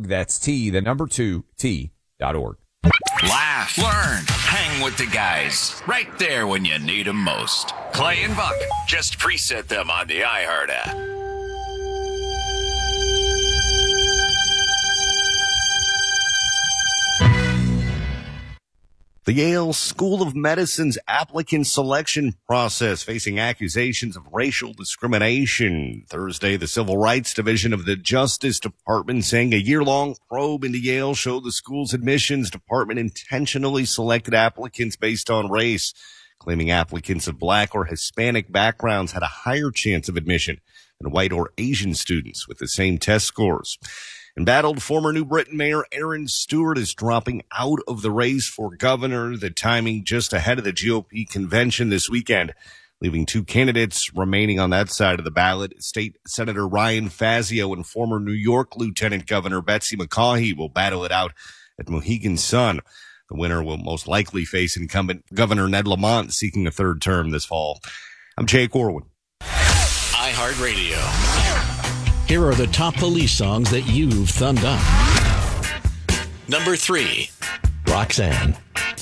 That's T2T.org. Laugh, learn, hang with the guys. Right there when you need them most. Clay and Buck. Just preset them on the iHeart app. The Yale School of Medicine's applicant selection process facing accusations of racial discrimination. Thursday, the Civil Rights Division of the Justice Department saying a year-long probe into Yale showed the school's admissions department intentionally selected applicants based on race, claiming applicants of Black or Hispanic backgrounds had a higher chance of admission than white or Asian students with the same test scores. Embattled former New Britain Mayor Aaron Stewart is dropping out of the race for governor, the timing just ahead of the GOP convention this weekend, leaving two candidates remaining on that side of the ballot. State Senator Ryan Fazio and former New York Lieutenant Governor Betsy McCaughey will battle it out at Mohegan Sun. The winner will most likely face incumbent Governor Ned Lamont seeking a third term this fall. I'm Jake Orwin. iHeartRadio. Here are the top police songs that you've thumbed up. Number 3. Roxanne.